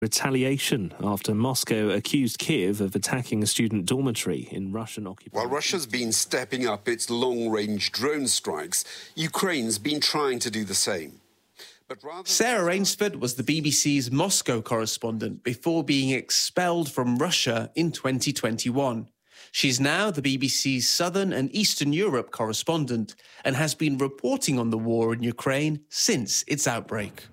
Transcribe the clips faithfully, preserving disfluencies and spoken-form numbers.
Retaliation after Moscow accused Kiev of attacking a student dormitory in Russian-occupied... While Russia's been stepping up its long-range drone strikes, Ukraine's been trying to do the same. But rather... Sarah Ainsford was the B B C's Moscow correspondent before being expelled from Russia in twenty twenty-one. She's now the B B C's Southern and Eastern Europe correspondent and has been reporting on the war in Ukraine since its outbreak.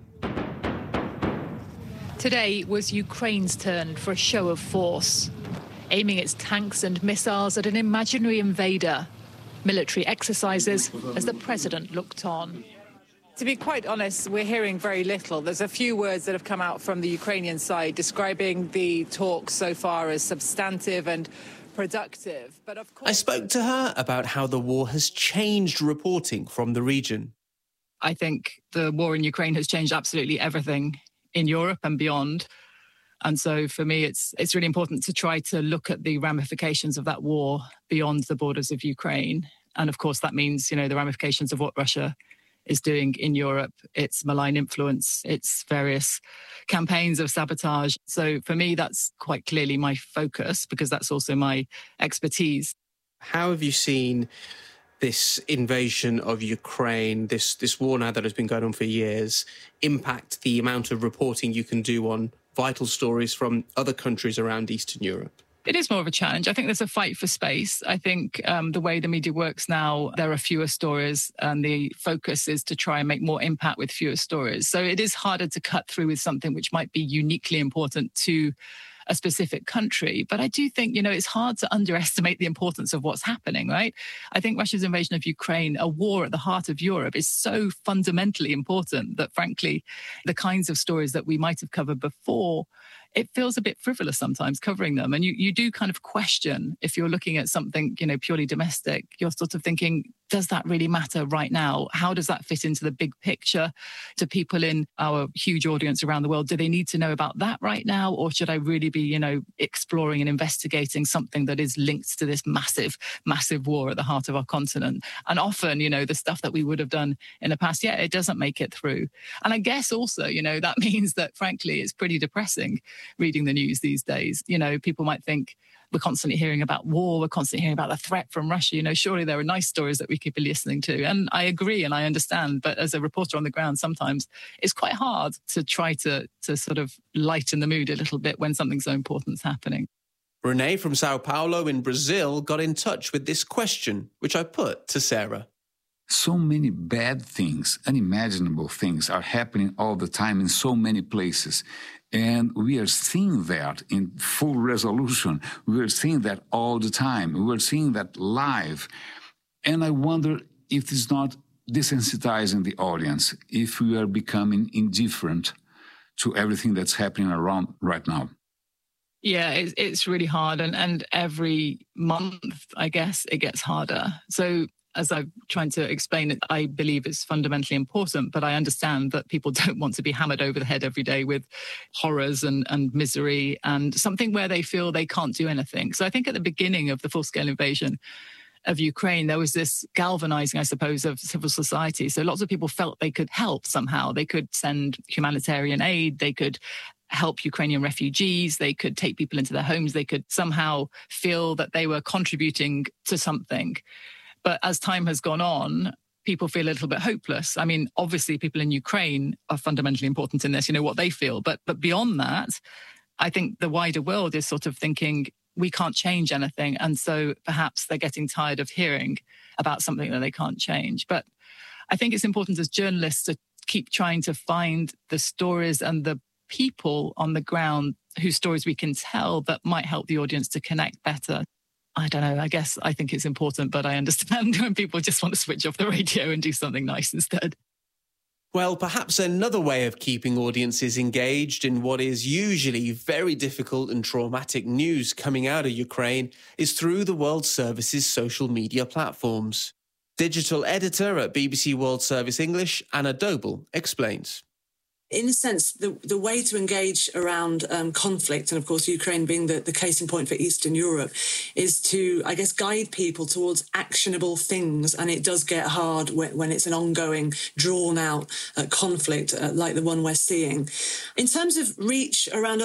Today was Ukraine's turn for a show of force, aiming its tanks and missiles at an imaginary invader. Military exercises as the president looked on. To be quite honest, we're hearing very little. There's a few words that have come out from the Ukrainian side describing the talks so far as substantive and productive. But of course, I spoke to her about how the war has changed reporting from the region. I think the war in Ukraine has changed absolutely everything in Europe and beyond. And so for me, it's it's really important to try to look at the ramifications of that war beyond the borders of Ukraine. And of course, that means, you know, the ramifications of what Russia is doing in Europe, its malign influence, its various campaigns of sabotage. So for me, that's quite clearly my focus because that's also my expertise. How have you seen this invasion of Ukraine, this this war now that has been going on for years, impact the amount of reporting you can do on vital stories from other countries around Eastern Europe? It is more of a challenge. I think there's a fight for space. I think um, the way the media works now, there are fewer stories and the focus is to try and make more impact with fewer stories. So it is harder to cut through with something which might be uniquely important to a specific country. But I do think, you know, it's hard to underestimate the importance of what's happening, right? I think Russia's invasion of Ukraine, a war at the heart of Europe, is so fundamentally important that, frankly, the kinds of stories that we might have covered before, it feels a bit frivolous sometimes covering them. And you, you do kind of question if you're looking at something, you know, purely domestic, you're sort of thinking, does that really matter right now? How does that fit into the big picture? To people in our huge audience around the world, do they need to know about that right now? Or should I really be, you know, exploring and investigating something that is linked to this massive, massive war at the heart of our continent? And often, you know, the stuff that we would have done in the past, yeah, it doesn't make it through. And I guess also, you know, that means that, frankly, it's pretty depressing reading the news these days. You know, people might think, we're constantly hearing about war, we're constantly hearing about the threat from Russia. You know, surely there are nice stories that we could be listening to. And I agree and I understand. But as a reporter on the ground, sometimes it's quite hard to try to, to sort of lighten the mood a little bit when something so important is happening. Renee from Sao Paulo in Brazil got in touch with this question, which I put to Sarah. So many bad things, unimaginable things are happening all the time in so many places. And we are seeing that in full resolution. We are seeing that all the time. We are seeing that live. And I wonder if it's not desensitizing the audience, if we are becoming indifferent to everything that's happening around right now. Yeah, it's, it's really hard. And, and every month, I guess, it gets harder. So as I'm trying to explain it, I believe it's fundamentally important, but I understand that people don't want to be hammered over the head every day with horrors and, and misery and something where they feel they can't do anything. So I think at the beginning of the full-scale invasion of Ukraine, there was this galvanizing, I suppose, of civil society. So lots of people felt they could help somehow. They could send humanitarian aid. They could help Ukrainian refugees. They could take people into their homes. They could somehow feel that they were contributing to something. But as time has gone on, people feel a little bit hopeless. I mean, obviously, people in Ukraine are fundamentally important in this, you know, what they feel. But but beyond that, I think the wider world is sort of thinking we can't change anything. And so perhaps they're getting tired of hearing about something that they can't change. But I think it's important as journalists to keep trying to find the stories and the people on the ground whose stories we can tell that might help the audience to connect better. I don't know, I guess I think it's important, but I understand when people just want to switch off the radio and do something nice instead. Well, perhaps another way of keeping audiences engaged in what is usually very difficult and traumatic news coming out of Ukraine is through the World Service's social media platforms. Digital editor at B B C World Service English, Anna Doble, explains. In a sense, the, the way to engage around um, conflict, and of course Ukraine being the, the case in point for Eastern Europe, is to, I guess, guide people towards actionable things. And it does get hard when, when it's an ongoing, drawn-out uh, conflict uh, like the one we're seeing. In terms of reach around